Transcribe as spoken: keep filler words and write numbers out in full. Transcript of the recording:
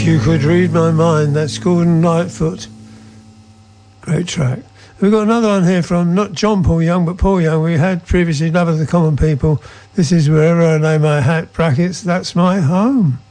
You Could Read My Mind. That's Gordon Lightfoot. Great track. We've got another one here from not John Paul Young, but Paul Young. We had previously Love of the Common People. This is Wherever I Lay My Hat, brackets, That's My Home.